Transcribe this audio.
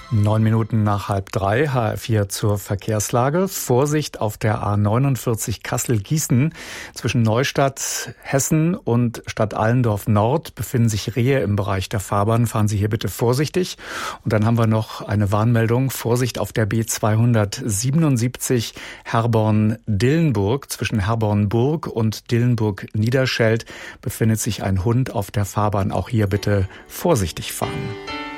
9 Minuten nach 2:30, HR4 zur Verkehrslage. Vorsicht auf der A49 Kassel-Gießen. Zwischen Neustadt, Hessen und Stadt Allendorf Nord befinden sich Rehe im Bereich der Fahrbahn. Fahren Sie hier bitte vorsichtig. Und dann haben wir noch eine Warnmeldung. Vorsicht auf der B277 Herborn-Dillenburg. Zwischen Herborn-Burg und Dillenburg-Niederscheld befindet sich ein Hund auf der Fahrbahn. Auch hier bitte vorsichtig fahren.